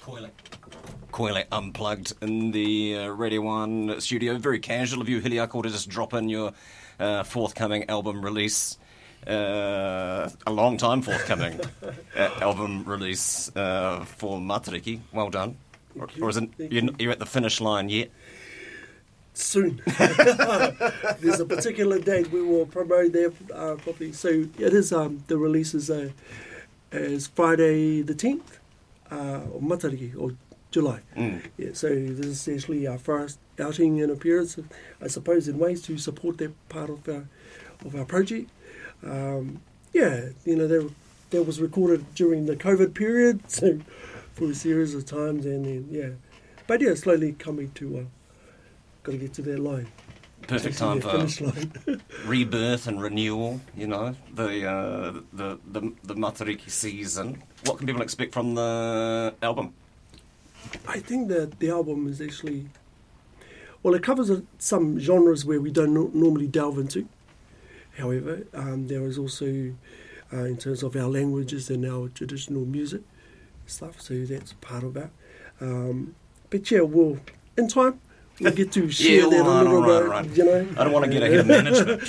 Coily Unplugged in the Radio 1 studio. Very casual of you, Hiliako, to just drop in your forthcoming album release. A long time forthcoming album release for Matariki. Well done. Or is it you're at the finish line yet? Soon. There's a particular date we will promote there probably. So it is the release is Friday the 10th, or Matariki, or July. Yeah, so this is actually our first outing and appearance, I suppose, in ways to support that part of our project. That was recorded during the COVID period, so for a series of times, and then but slowly coming to got to get to that line. Perfect time for rebirth and renewal. You know, the Matariki season. What can people expect from the album? I think that the album is actually, well, it covers some genres where we don't normally delve into. However, there is also, in terms of our languages and our traditional music stuff, so that's part of that. But yeah, in time, we'll get to share that a little bit. Right. You know, I don't want to get ahead of management.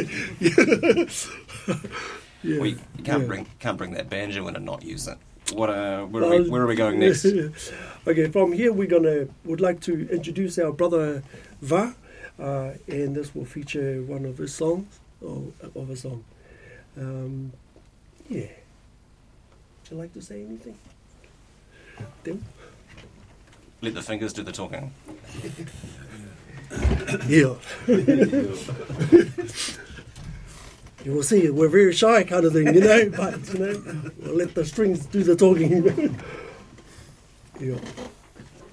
We can't bring that banjo in and not use it. Where are we going next? Okay, from here would like to introduce our brother Va, and this will feature one of his songs, of a song. Would you like to say anything? Tim? Let the fingers do the talking. Yeah. You will see, we're very shy kind of thing, but, we'll let the strings do the talking. Yeah.